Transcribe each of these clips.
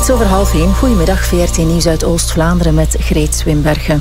Iets over 12:30. Goedemiddag, VRT Nieuws uit Oost-Vlaanderen met Greet Swinbergen.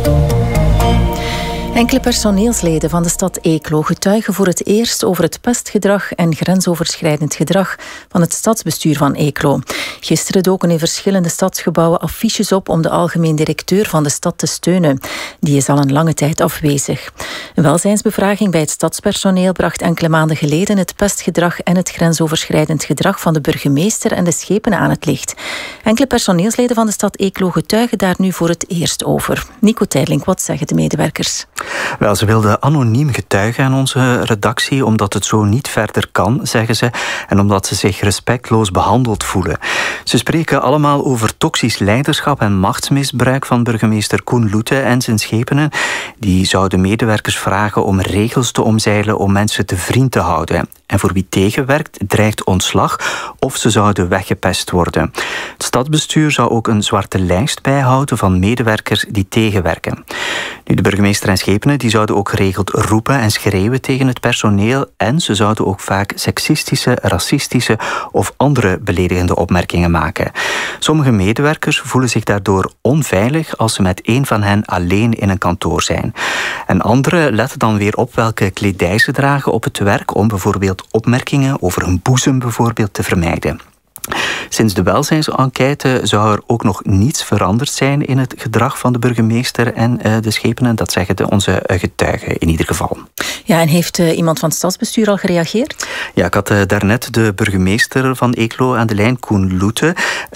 Enkele personeelsleden van de stad Eeklo getuigen voor het eerst over het pestgedrag en grensoverschrijdend gedrag van het stadsbestuur van Eeklo. Gisteren doken in verschillende stadsgebouwen affiches op om de algemeen directeur van de stad te steunen. Die is al een lange tijd afwezig. Een welzijnsbevraging bij het stadspersoneel bracht enkele maanden geleden het pestgedrag en het grensoverschrijdend gedrag van de burgemeester en de schepenen aan het licht. Enkele personeelsleden van de stad Eeklo getuigen daar nu voor het eerst over. Nico Teirlink, wat zeggen de medewerkers? Wel, ze wilden anoniem getuigen aan onze redactie, omdat het zo niet verder kan, zeggen ze, en omdat ze zich respectloos behandeld voelen. Ze spreken allemaal over toxisch leiderschap en machtsmisbruik van burgemeester Koen Loete en zijn schepenen. Die zouden medewerkers vragen om regels te omzeilen om mensen te vriend te houden. En voor wie tegenwerkt, dreigt ontslag of ze zouden weggepest worden. Het stadsbestuur zou ook een zwarte lijst bijhouden van medewerkers die tegenwerken. Nu, de burgemeester en schepenen die zouden ook geregeld roepen en schreeuwen tegen het personeel en ze zouden ook vaak seksistische, racistische of andere beledigende opmerkingen maken. Sommige medewerkers voelen zich daardoor onveilig als ze met één van hen alleen in een kantoor zijn. En anderen letten dan weer op welke kledij ze dragen op het werk om bijvoorbeeld opmerkingen over hun boezem bijvoorbeeld te vermijden. Sinds de welzijnsenquête zou er ook nog niets veranderd zijn in het gedrag van de burgemeester en de schepenen. Dat zeggen onze getuigen in ieder geval. Ja, en heeft iemand van het stadsbestuur al gereageerd? Ja, ik had daarnet de burgemeester van Eeklo aan de lijn, Koen Loete.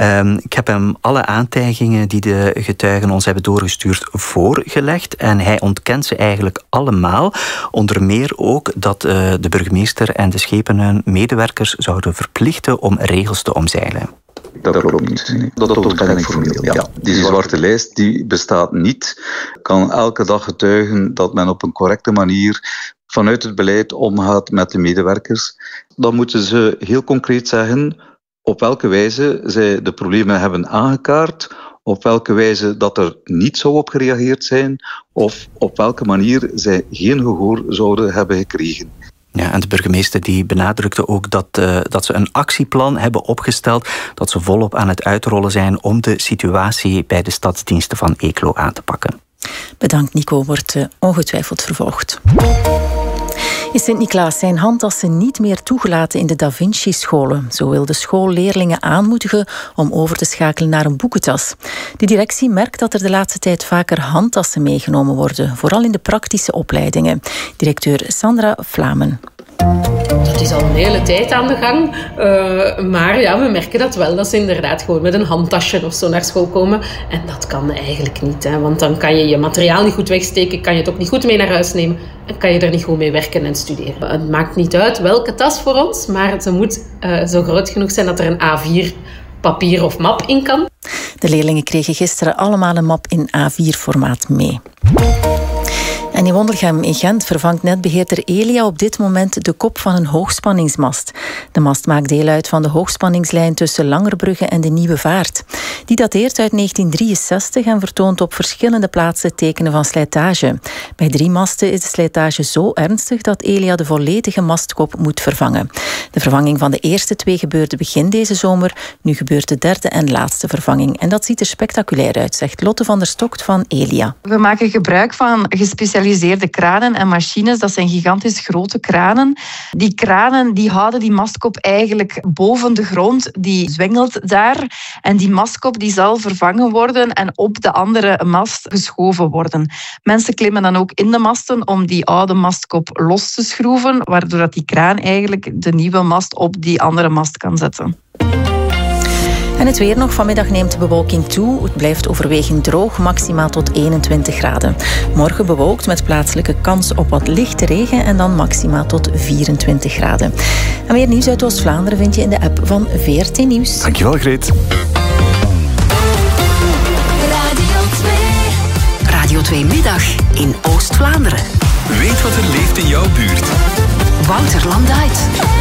Ik heb hem alle aantijgingen die de getuigen ons hebben doorgestuurd voorgelegd. En hij ontkent ze eigenlijk allemaal. Onder meer ook dat de burgemeester en de schepenen medewerkers zouden verplichten om regels te omzeilen. Dat klopt niet. Dat ontken ik formeel. Ja. Die zwarte lijst die bestaat niet. Ik kan elke dag getuigen dat men op een correcte manier vanuit het beleid omgaat met de medewerkers. Dan moeten ze heel concreet zeggen op welke wijze zij de problemen hebben aangekaart, op welke wijze dat er niet zou op gereageerd zijn of op welke manier zij geen gehoor zouden hebben gekregen. Ja, en de burgemeester die benadrukte ook dat ze een actieplan hebben opgesteld, dat ze volop aan het uitrollen zijn om de situatie bij de stadsdiensten van Eeklo aan te pakken. Bedankt, Nico. Wordt ongetwijfeld vervolgd. In Sint-Niklaas zijn handtassen niet meer toegelaten in de Da Vinci-scholen. Zo wil de school leerlingen aanmoedigen om over te schakelen naar een boekentas. De directie merkt dat er de laatste tijd vaker handtassen meegenomen worden, vooral in de praktische opleidingen. Directeur Sandra Vlamen. Dat is al een hele tijd aan de gang. Maar ja, we merken dat wel, dat ze inderdaad gewoon met een handtasje of zo naar school komen. En dat kan eigenlijk niet, hè, want dan kan je je materiaal niet goed wegsteken, kan je het ook niet goed mee naar huis nemen en kan je er niet goed mee werken en studeren. Het maakt niet uit welke tas voor ons, maar ze moet zo groot genoeg zijn dat er een A4 papier of map in kan. De leerlingen kregen gisteren allemaal een map in A4-formaat mee. En in Wondelgem in Gent vervangt netbeheerder Elia op dit moment de kop van een hoogspanningsmast. De mast maakt deel uit van de hoogspanningslijn tussen Langerbrugge en de Nieuwe Vaart. Die dateert uit 1963 en vertoont op verschillende plaatsen tekenen van slijtage. Bij 3 masten is de slijtage zo ernstig dat Elia de volledige mastkop moet vervangen. De vervanging van de eerste 2 gebeurde begin deze zomer. Nu gebeurt de 3e en laatste vervanging. En dat ziet er spectaculair uit, zegt Lotte van der Stokt van Elia. We maken gebruik van gespecialiseerde kranen en machines. Dat zijn gigantisch grote kranen. Die kranen die houden die mastkop eigenlijk boven de grond. Die zwengelt daar. En die mastkop die zal vervangen worden en op de andere mast geschoven worden. Mensen klimmen dan ook in de masten om die oude mastkop los te schroeven, waardoor dat die kraan eigenlijk de nieuwe mast op die andere mast kan zetten. En het weer nog. Vanmiddag neemt de bewolking toe. Het blijft overwegend droog, maximaal tot 21 graden. Morgen bewolkt met plaatselijke kans op wat lichte regen en dan maximaal tot 24 graden. En meer nieuws uit Oost-Vlaanderen vind je in de app van VRT Nieuws. Dankjewel, Greet. Radio 2 Middag in Oost-Vlaanderen. Weet wat er leeft in jouw buurt. Wouter Landuit.